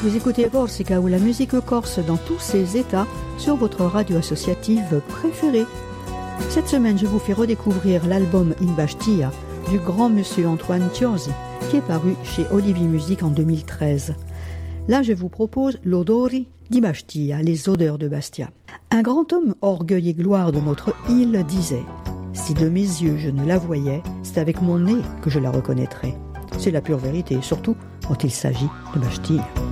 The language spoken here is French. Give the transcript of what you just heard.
Vous écoutez Corsica ou la musique corse dans tous ses états sur votre radio associative préférée. Cette semaine, je vous fais redécouvrir l'album In Bastia du grand monsieur Antoine Chiosi, qui est paru chez Olivier Musique en 2013. Là, je vous propose l'Odori di Bastia, les odeurs de Bastia. Un grand homme, orgueil et gloire de notre île, disait « Si de mes yeux je ne la voyais, c'est avec mon nez que je la reconnaîtrais. » C'est la pure vérité, surtout quand il s'agit de Bastia.